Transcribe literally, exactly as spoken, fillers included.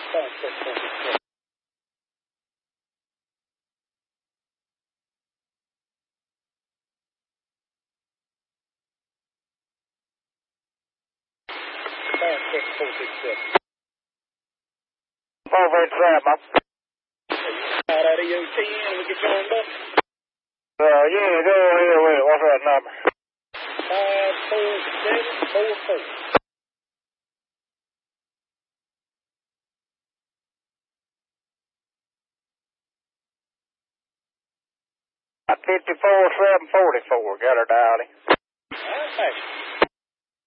Five six four six. Five six four six seven. Four eight seven. Out of your ten, we get joined up. Uh, yeah, go ahead with it. What's that number? Five four seven four four. fifty-four seven forty-four. Got her dialed. All right.